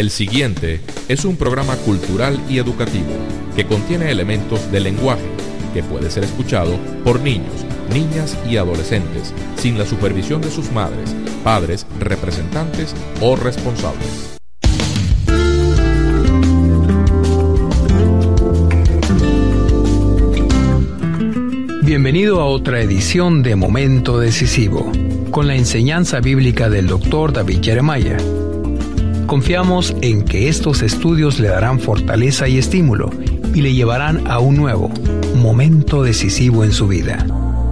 El siguiente es un programa cultural y educativo que contiene elementos del lenguaje que puede ser escuchado por niños, niñas y adolescentes sin la supervisión de sus madres, padres, representantes o responsables. Bienvenido a otra edición de Momento Decisivo, con la enseñanza bíblica del Dr. David Jeremiah. Confiamos en que estos estudios le darán fortaleza y estímulo y le llevarán a un nuevo momento decisivo en su vida.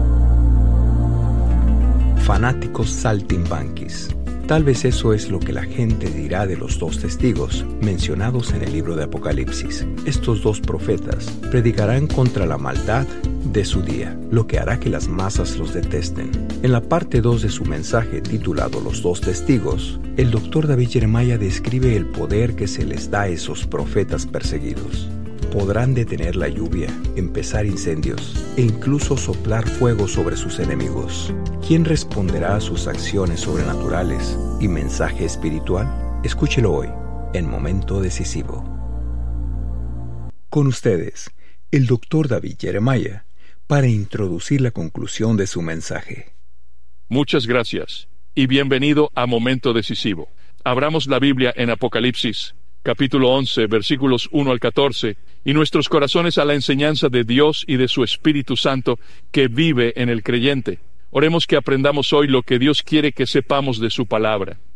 Fanáticos saltimbanquis. Tal vez eso es lo que la gente dirá de los dos testigos mencionados en el libro de Apocalipsis. Estos dos profetas predicarán contra la maldad de su día, lo que hará que las masas los detesten. En la parte 2 de su mensaje titulado Los dos testigos, el Dr. David Jeremiah describe el poder que se les da a esos profetas perseguidos. Podrán detener la lluvia, empezar incendios e incluso soplar fuego sobre sus enemigos. ¿Quién responderá a sus acciones sobrenaturales y mensaje espiritual? Escúchelo hoy, en Momento Decisivo. Con ustedes, el Dr. David Jeremiah, para introducir la conclusión de su mensaje. Muchas gracias y bienvenido a Momento Decisivo. Abramos la Biblia en Apocalipsis, capítulo 11, versículos 1 al 14, y nuestros corazones a la enseñanza de Dios y de su Espíritu Santo que vive en el creyente. Oremos que aprendamos hoy lo que Dios quiere que sepamos de su palabra.